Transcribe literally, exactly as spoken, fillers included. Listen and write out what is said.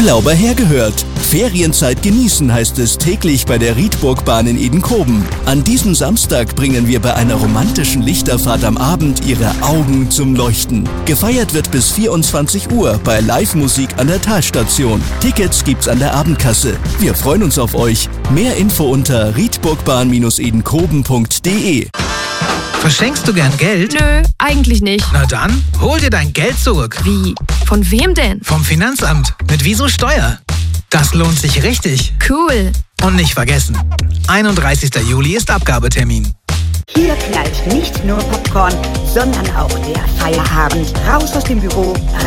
Urlauber hergehört. Ferienzeit genießen heißt es täglich bei der Rietburgbahn in Edenkoben. An diesem Samstag bringen wir bei einer romantischen Lichterfahrt am Abend Ihre Augen zum Leuchten. Gefeiert wird bis vierundzwanzig Uhr bei Live-Musik an der Talstation. Tickets gibt's an der Abendkasse. Wir freuen uns auf euch. Mehr Info unter rietburgbahn edenkoben punkt de. Verschenkst du gern Geld? Nö, eigentlich nicht. Na dann, hol dir dein Geld zurück. Wie? Von wem denn? Vom Finanzamt. Mit Wieso Steuer. Das lohnt sich richtig. Cool. Und nicht vergessen, einunddreißigster Juli ist Abgabetermin. Hier knallt nicht nur Popcorn, sondern auch der Feierabend. Raus aus dem Büro,